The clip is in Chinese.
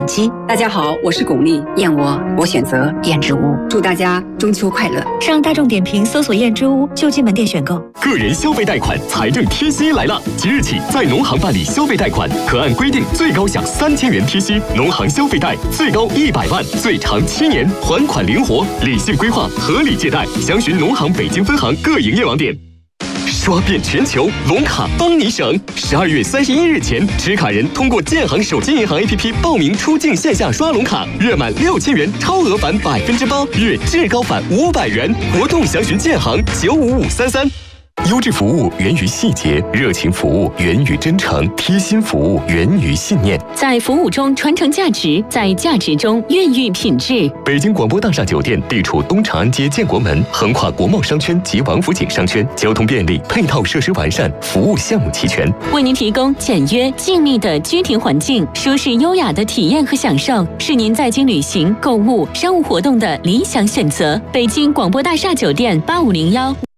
大家好，我是巩俐，燕窝我选择燕之屋，祝大家中秋快乐。 上大众点评搜索燕之屋就近门店选购。 个人消费贷款财政贴息来了！即日起，在农行办理消费贷款，可按规定最高享3000元贴息。农行消费贷最高100万，最长7年，还款灵活，理性规划，合理借贷。详询农行北京分行各营业网点。刷遍全球，龙卡帮你省。12月31日前，持卡人通过建行手机银行 APP 报名出境线下刷龙卡，月满6000元超额返8%，月至高返500元。活动详询建行95533。优质服务源于细节，热情服务源于真诚，贴心服务源于信念。 在服务中传承价值，在价值中孕育品质。 北京广播大厦酒店地处东长安街建国门，横跨国贸商圈及王府井商圈，交通便利，配套设施完善，服务项目齐全， 为您提供简约静谧的居庭环境，舒适优雅的体验和享受，是您在京旅行、购物、商务活动的理想选择。北京广播大厦酒店8501。